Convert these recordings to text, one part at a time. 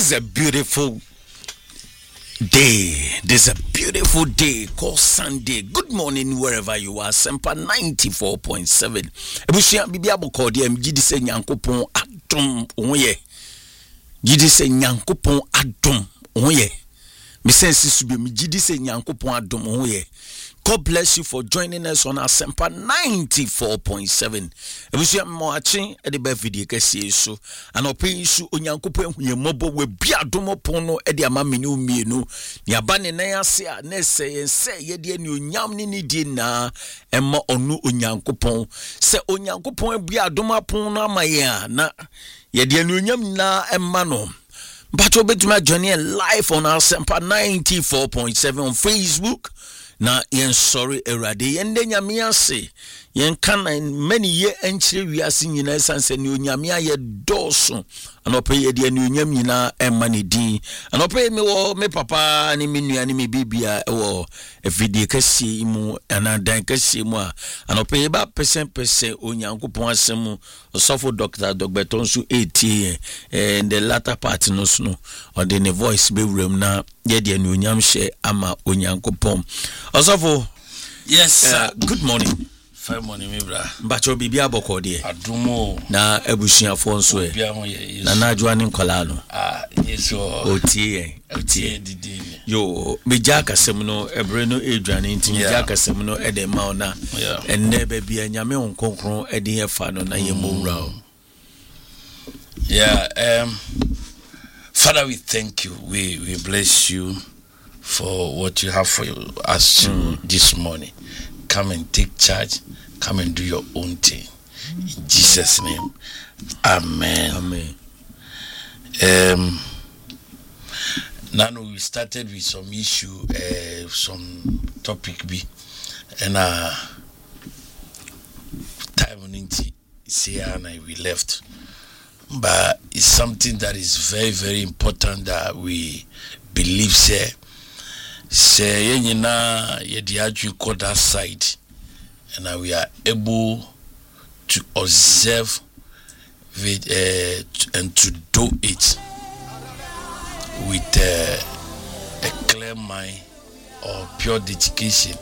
is a beautiful day. This is a beautiful day called Sunday. Good morning wherever you are. Sempa 94.7. Ebusia bibia bokodi mjidi se nyankopon adom onye. Jidi se nyankopon adom onye. Me sense subi mjidi se nyankopon adom onye. God bless you for joining us on our Sempa 94.7. Ebusia moachi e de be video kesi so anope su onyankopon huye mobo we bia domo pono e de ama meni umienu ni abane na yase a na se ye de ni onyam ni di na emma onu onyankopon se onyankopon bia domo pono amaye a na ye de ni onyam na emma no. But obetuma journey live on our Sempa 94.7 on Facebook. Na yen sorry erade yen de nyame ase yen kan many ye enchire wiase nyina sanse ne onyame aye doso anope ye de ne onyam nyina emane din anope me wo me papa ni me nua ni me bibia wo video kasi mu anadan kasi mu anope ye ba pesen onyankopon asemu osofo Dr. Dogbeton so 80 and the latter part no on the voice be room na ye de ne onyam hye ama onyankopon osofo. Yes sir. Good morning. Fine morning, me bra. Bacho bibia bokode. Adumo. Na ebusuafo nso e. Na najwa ni nkola no. Yeso. Otie didi. Yo, meja kasem no ebre no edwane nti meja kasem no ede ma ona. Enne ba bia nyame onkonkron ede ye fa no na ye mowura o. Yeah, Father, we thank you. We bless you for what you have for us this morning. Come and take charge. Come and do your own thing. In Jesus' name. Amen. Now we started with some issue, some topic B, and time on and we left. But it's something that is very, very important that we believe. Say you na you call that side, and we are able to observe with and to do it with a clear mind or pure dedication.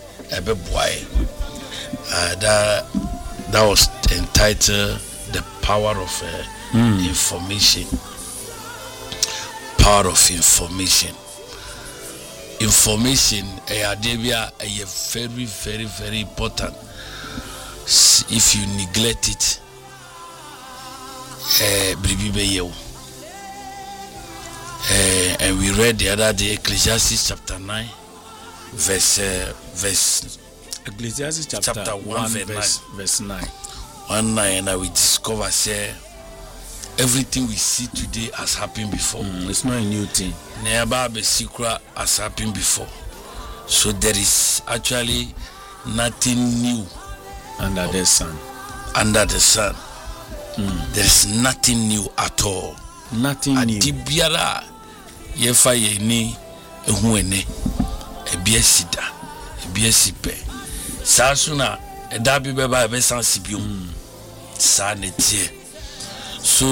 That was entitled The Power of Information. Power of information. Information are very, very, very important. If you neglect it, and we read the other day Ecclesiastes chapter 9 verse Ecclesiastes chapter 1 verse 9. 1:9, and we discover everything we see today has happened before. It's not a new thing. Never be secret has happened before. So there is actually nothing new under the sun. Under the sun. There is nothing new at all. Nothing new. Adibiara yefa yeni ehuene ebiesida ebiesipe. Sasuna edabi beba ebe sansibio. Sa netie. So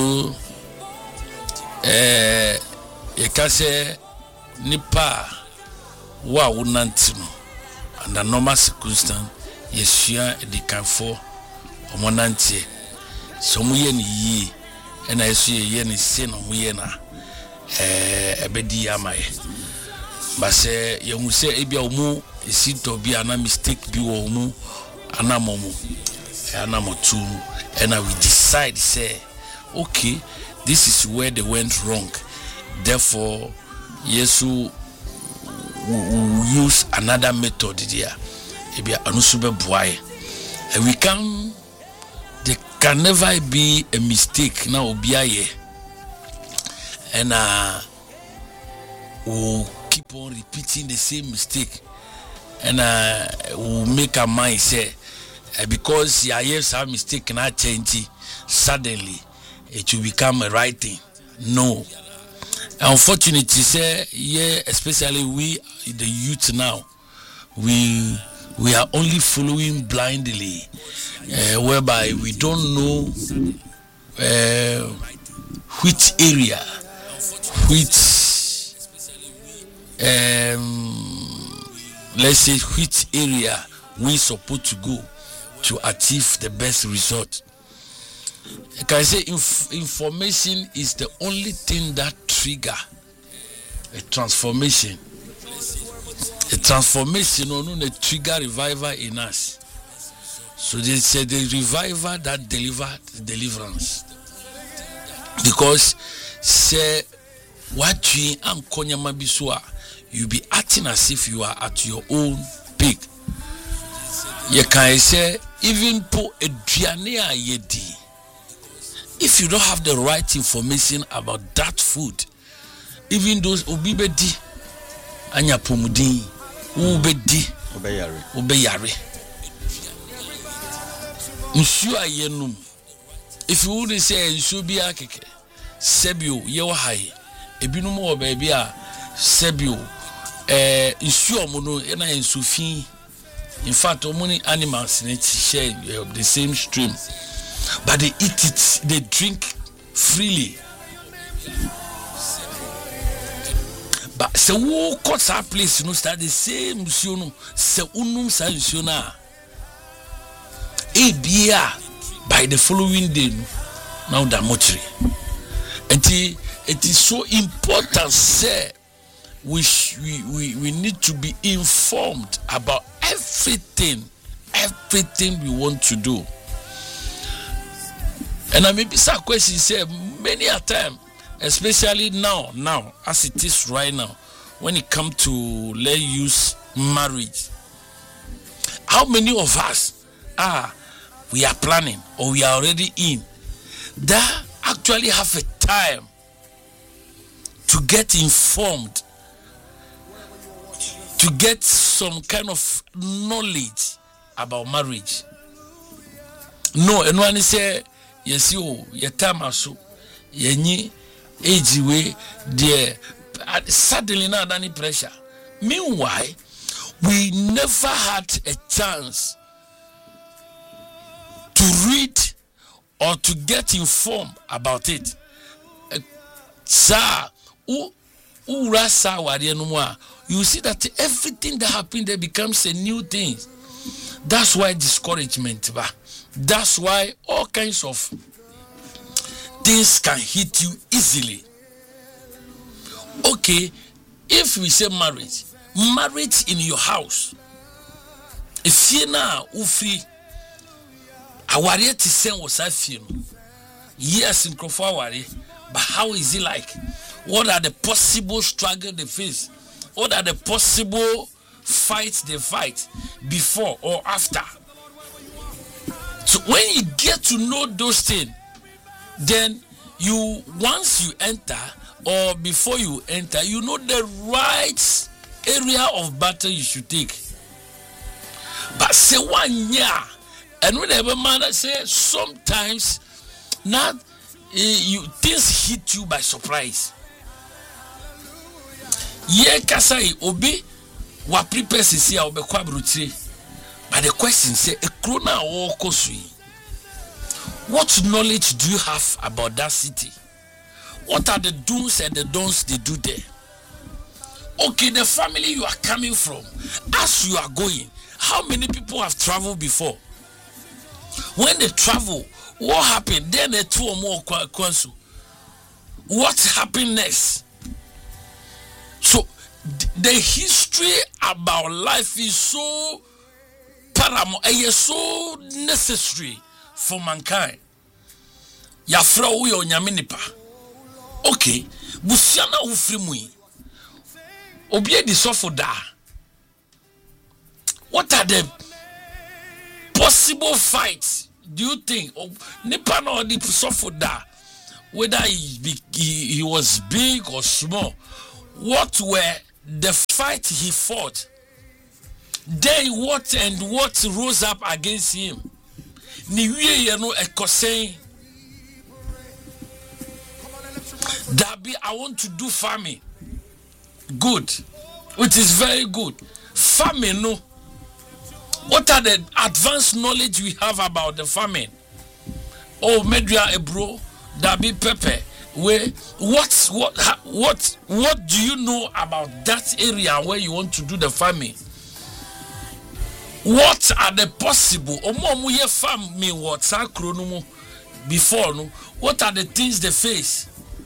you can say nipa wa wunantino under normal circumstance yesua edikanfo omonantie so muye ni yi na yesu ye ni se no muye na ebedi amaye ba se ye hu se ebia omu esito bia na mistake bi wo mu anamomu anamotu and we decide say okay, this is where they went wrong. Therefore, Yesu will use another method there. And there can never be a mistake now. And we'll keep on repeating the same mistake. And we'll make our mind say, because you have some mistake not change suddenly. It will become a right thing. No. Unfortunately, especially we, the youth now, we are only following blindly, whereby we don't know which area, let's say which area we supposed to go to achieve the best result. I can say information is the only thing that trigger a transformation. A transformation on the trigger revival in us. So they say the revival that delivered deliverance. Because say what you ankonya biswa, you be acting as if you are at your own peak. You can say even po eduane ayedi. If you don't have the right information about that food, even those obibedi anya pomudi ubedi obeyare nsu ayenum. If you would say nsu bi akeke sebio ye wo hai ebinum wo ba bia sebio nsu omono na nsu fi. In fact, many animals in it share the same stream, but they eat it, they drink freely. But se wo cut that place, you know, start the same no se unum sa na ebia by the following day now the mortuary. It is so important, say we need to be informed about everything we want to do. And I maybe some questions say many a time, especially now as it is right now, when it comes to let's use marriage. How many of us we are planning or we are already in that actually have a time to get informed, to get some kind of knowledge about marriage? No, and when he say yes, you time also yenyi age way there suddenly not any pressure. Meanwhile, we never had a chance to read or to get informed about it. Sir, you see that everything that happened there becomes a new thing. That's why discouragement. That's why all kinds of things can hit you easily. Okay, if we say marriage in your house, if you now free, aware to send was I feel. Yes, in Krofawari, but how is it like? What are the possible struggles they face? What are the possible fights they fight before or after? So when you get to know those things, then once you enter or before you enter, you know the right area of battle you should take. But say 1 year, and whenever man say sometimes not things hit you by surprise. Ye kasai obi wa prepare sisi a obe kwa brutire. But the question say a krona or kosui. What knowledge do you have about that city? What are the do's and the don'ts they do there? Okay, the family you are coming from, as you are going, how many people have traveled before? When they travel, what happened? Then they 2 or more kwansu. What happened next? So the history about life is so paramount and is so necessary for mankind. Yafra uyo nyaminipa. Okay, busiana ufrimui. Obie di sofo da. What are the possible fights do you think? Nipa no di sofo da. Whether he was big or small, what were the fight he fought? Then what rose up against him? Niwie yeno ekosei. Dabi, I want to do farming. Good, which is very good. Farming, no. What are the advanced knowledge we have about the farming? Oh, medria ebro, dabi pepe, what do you know about that area where you want to do the farming? What are the possible farming before? No, what are the things they face?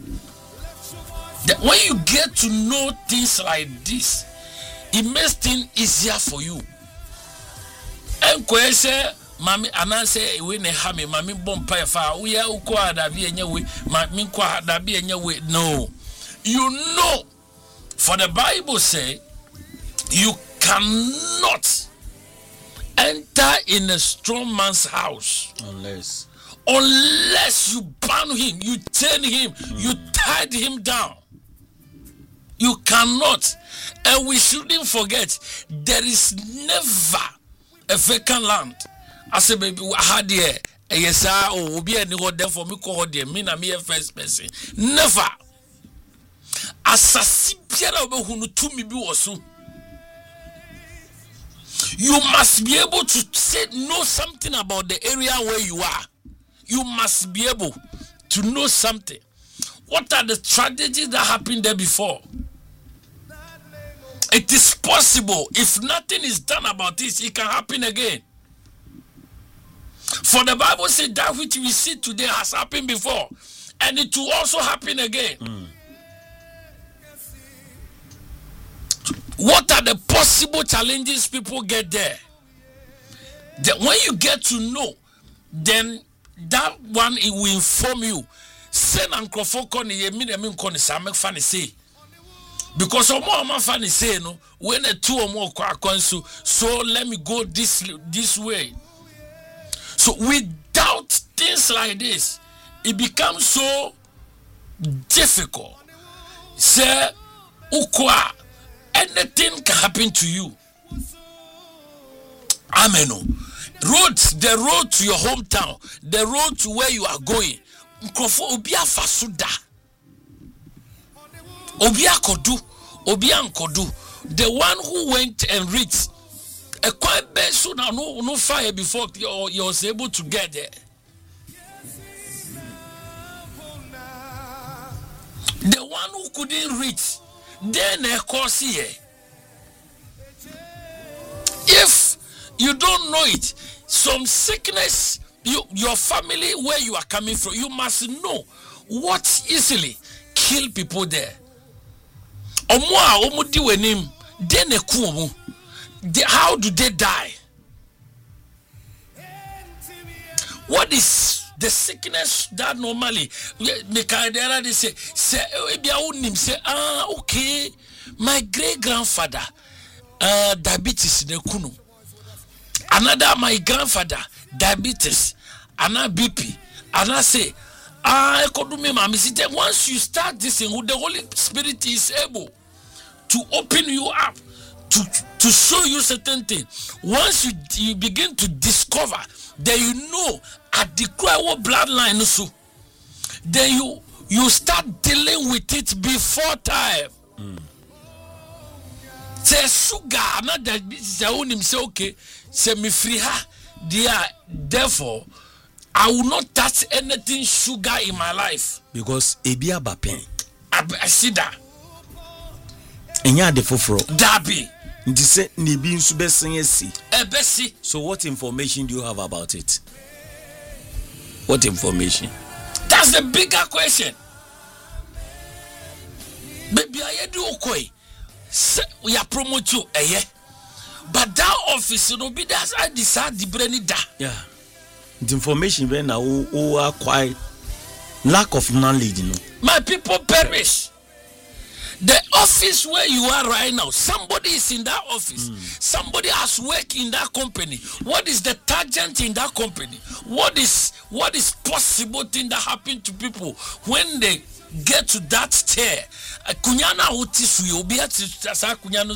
When you get to know things like this, it makes things easier for you. And question, mami, anase we ne hami, mami bompa fa. We are uko adabi enyewe, mami ko adabi enyewe. No, you know, for the Bible say, you cannot enter in a strong man's house unless you ban him, you chain him, you tied him down. You cannot. And we shouldn't forget, there is never a vacant land. I say, baby, had here. Yes, will be any there for me. Call there. Me na me first person. Never. You must be able to know something about the area where you are. You must be able to know something. What are the strategies that happened there before? It is possible. If nothing is done about this, it can happen again. For the Bible said that which we see today has happened before, and it will also happen again. What are the possible challenges people get there? When you get to know, then that one it will inform you. Send and say. Because Omo Fanny say no, when a two or more so let me go this way. So without things like this, it becomes so difficult. Say ukwa, anything can happen to you. Ameno. The road to your hometown, the road to where you are going. Mkrofo obia fasuda. Obia kodu, obia nkodu. The one who went and reached a quite best so now no fire before you was able to get there. The one who couldn't reach, then a course here. If you don't know it, some sickness, your family where you are coming from, you must know what easily kill people there. How do they die? What is the sickness that normally they say okay, my great grandfather diabetes nekunu, another my grandfather diabetes, another BP, and I say once you start this thing, the Holy Spirit is able to open you up to show you certain things. Once you begin to discover, then you know at the cryo bloodline also, then you start dealing with it before time. Say sugar, not that say okay, say me free her, therefore I will not touch anything sugar in my life. Because ebia bapen. I see that. Enya de foforo. Dabi. So what information do you have about it? What information? That's the bigger question. Baby, I do okay. We are promote you, but that office, you know, be that's I decide the brain da. Yeah. The information when who are quite lack of knowledge, you know. My people perish. The office where you are right now, somebody is in that office. Somebody has worked in that company. What is the tangent in that company? What is possible thing that happen to people when they get to that chair? Kunyana uti suyo biya kunyano